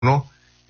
¿no?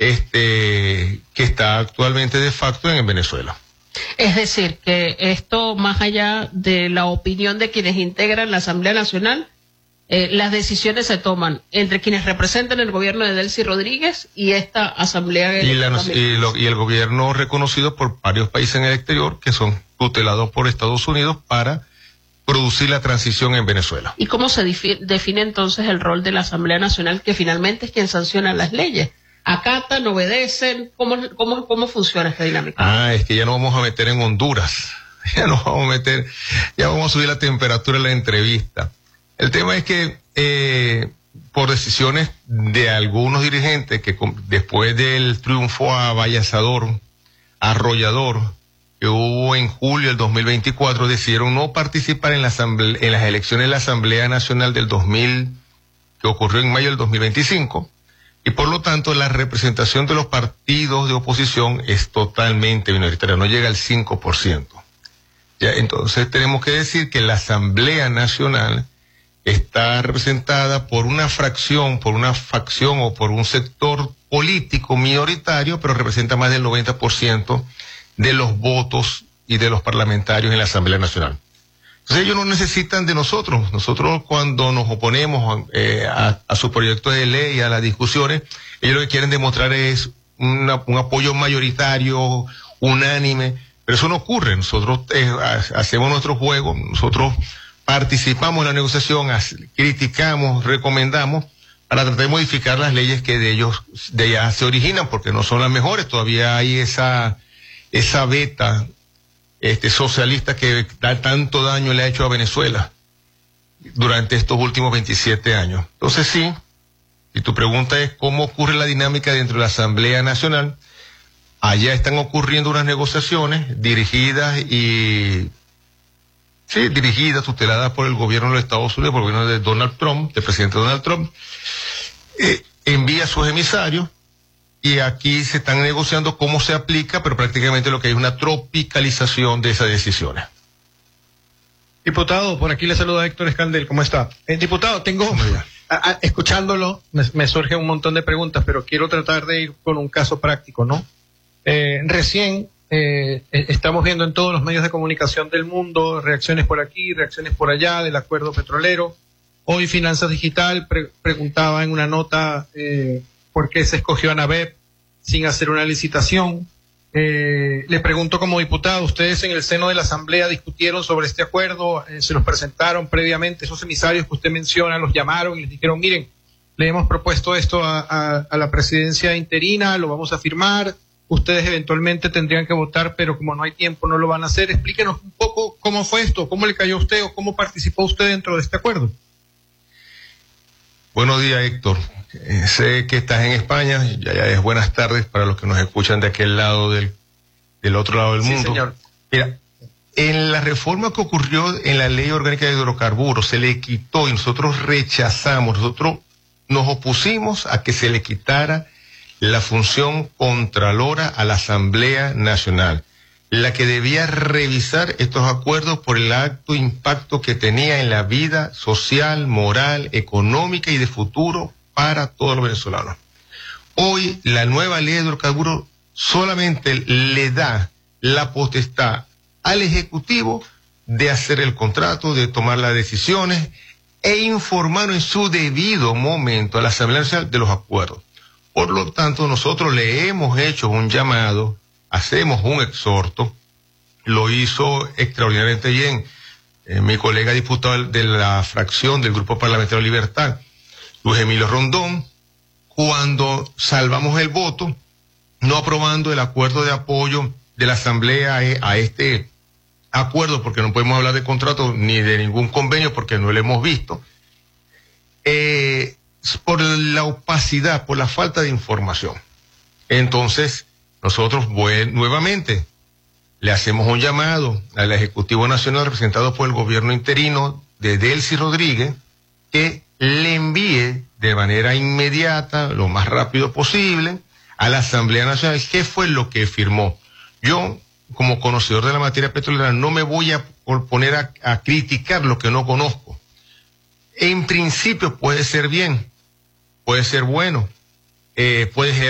Que está actualmente de facto en Venezuela. Es decir, que esto, más allá de la opinión de quienes integran la Asamblea Nacional, las decisiones se toman entre quienes representan el gobierno de Delcy Rodríguez y esta Asamblea. Y el gobierno reconocido por varios países en el exterior que son tutelados por Estados Unidos para producir la transición en Venezuela. ¿Y cómo se define entonces el rol de la Asamblea Nacional, que finalmente es quien sanciona las leyes? ¿Acatan, obedecen? ¿Cómo funciona esta dinámica? Es que ya no vamos a meter en Honduras, ya vamos a subir la temperatura en la entrevista. El tema es que por decisiones de algunos dirigentes que después del triunfo avasallador, arrollador, que hubo en julio del 2024, decidieron no participar en las elecciones de la Asamblea Nacional del 2000, que ocurrió en mayo del 2025, y por lo tanto la representación de los partidos de oposición es totalmente minoritaria, no llega al 5%. Ya, entonces tenemos que decir que la Asamblea Nacional está representada por una fracción, por una facción o por un sector político minoritario, pero representa más del 90% de los votos y de los parlamentarios en la Asamblea Nacional. Entonces ellos no necesitan de nosotros. Nosotros cuando nos oponemos a su proyecto de ley, a las discusiones, ellos lo que quieren demostrar es un apoyo mayoritario, unánime, pero eso no ocurre. Nosotros hacemos nuestro juego, nosotros participamos en la negociación, criticamos, recomendamos para tratar de modificar las leyes que de ellas se originan, porque no son las mejores. Todavía hay esa beta socialista que tanto daño le ha hecho a Venezuela durante estos últimos 27 años. Entonces sí, y tu pregunta es cómo ocurre la dinámica dentro de la Asamblea Nacional. Allá están ocurriendo unas negociaciones dirigidas, tuteladas por el gobierno de los Estados Unidos, por el gobierno de Donald Trump, del presidente Donald Trump. Envía a sus emisarios y aquí se están negociando cómo se aplica, pero prácticamente lo que hay es una tropicalización de esas decisiones. Diputado, por aquí le saluda Héctor Escandel, ¿cómo está? Diputado, escuchándolo, me surgen un montón de preguntas, pero quiero tratar de ir con un caso práctico, ¿no? Recién estamos viendo en todos los medios de comunicación del mundo reacciones por aquí, reacciones por allá del acuerdo petrolero. Hoy Finanzas Digital preguntaba en una nota por qué se escogió a NABEP sin hacer una licitación. Le pregunto como diputado, ¿ustedes en el seno de la Asamblea discutieron sobre este acuerdo? ¿Se los presentaron previamente? Esos emisarios que usted menciona, los llamaron y les dijeron, miren, le hemos propuesto esto a la presidencia interina, lo vamos a firmar, ustedes eventualmente tendrían que votar, pero como no hay tiempo no lo van a hacer. Explíquenos un poco cómo fue esto, cómo le cayó a usted o cómo participó usted dentro de este acuerdo. Buenos días, Héctor. Sé que estás en España, ya es buenas tardes para los que nos escuchan de aquel lado del otro lado del mundo. Señor. Mira, en la reforma que ocurrió en la Ley Orgánica de Hidrocarburos se le quitó y nosotros rechazamos, nosotros nos opusimos a que se le quitara la función contralora a la Asamblea Nacional, la que debía revisar estos acuerdos por el alto impacto que tenía en la vida social, moral, económica y de futuro para todos los venezolanos. Hoy la nueva ley de hidrocarburos solamente le da la potestad al Ejecutivo de hacer el contrato, de tomar las decisiones e informar en su debido momento a la Asamblea Nacional de los acuerdos. Por lo tanto, nosotros le hemos hecho un llamado, hacemos un exhorto, lo hizo extraordinariamente bien mi colega diputado de la fracción del Grupo Parlamentario Libertad, Luis Emilio Rondón, cuando salvamos el voto, no aprobando el acuerdo de apoyo de la Asamblea a este acuerdo, porque no podemos hablar de contrato ni de ningún convenio porque no lo hemos visto, por la opacidad, por la falta de información. Entonces, nosotros nuevamente le hacemos un llamado al Ejecutivo Nacional representado por el gobierno interino de Delcy Rodríguez, que le envíe de manera inmediata, lo más rápido posible, a la Asamblea Nacional qué fue lo que firmó. Yo, como conocedor de la materia petrolera, no me voy a poner a criticar lo que no conozco. En principio puede ser bien, puede ser bueno, puede